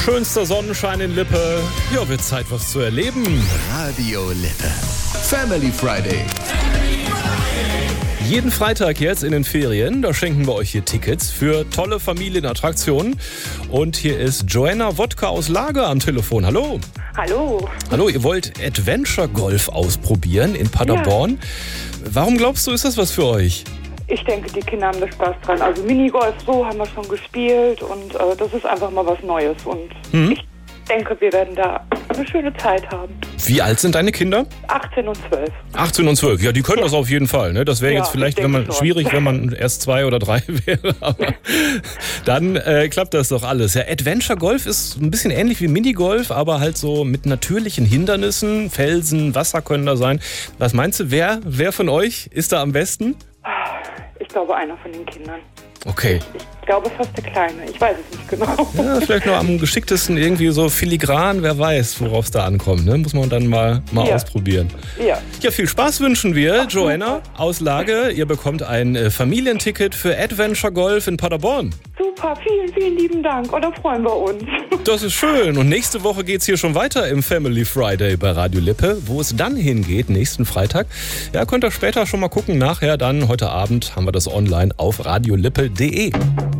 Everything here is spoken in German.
Schönster Sonnenschein in Lippe. Ja, wird Zeit, was zu erleben. Radio Lippe. Family Friday. Jeden Freitag jetzt in den Ferien, da schenken wir euch hier Tickets für tolle Familienattraktionen. Und hier ist Joanna Wodka aus Lager am Telefon. Hallo. Hallo. Hallo, ihr wollt Adventure Golf ausprobieren in Paderborn. Ja. Warum glaubst du, ist das was für euch? Ich denke, die Kinder haben da Spaß dran. Also Minigolf, so haben wir schon gespielt und das ist einfach mal was Neues. Und ich denke, wir werden da eine schöne Zeit haben. Wie alt sind deine Kinder? 18 und 12. 18 und 12, ja, die können das auf jeden Fall. Ne? Das wäre jetzt vielleicht schwierig, wenn man erst 2 oder 3 wäre. Aber dann klappt das doch alles. Ja, Adventure Golf ist ein bisschen ähnlich wie Minigolf, aber halt so mit natürlichen Hindernissen. Felsen, Wasser können da sein. Was meinst du, wer von euch ist da am besten? Ich glaube, einer von den Kindern. Okay. Ich glaube fast der Kleine. Ich weiß es nicht genau. Ja, vielleicht noch am geschicktesten irgendwie so filigran. Wer weiß, worauf es da ankommt. Ne? Muss man dann mal ausprobieren. Ja, viel Spaß wünschen wir, Joanna aus Lage. Ihr bekommt ein Familienticket für Adventure Golf in Paderborn. Super, vielen, vielen lieben Dank. Und da freuen wir uns. Das ist schön. Und nächste Woche geht's hier schon weiter im Family Friday bei Radio Lippe. Wo es dann hingeht, nächsten Freitag, ja, könnt ihr später schon mal gucken. Nachher dann, heute Abend, haben wir das online auf radiolippe.de.